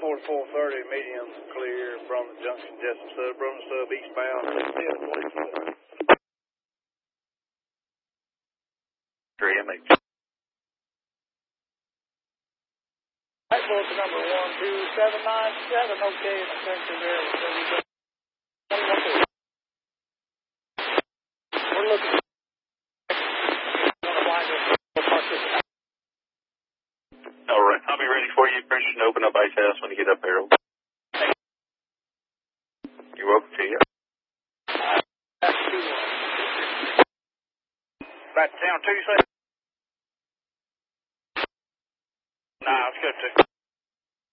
4 to 430, medium clear from the junction, Jessup Sub, Bruno Sub, eastbound. 3MH. Right, board to number 12797, okay, in the sector there. We're looking All right, I'll be ready for you. Permission to open up Ice House when you get up there. You're welcome to you. Back to town 2 seconds.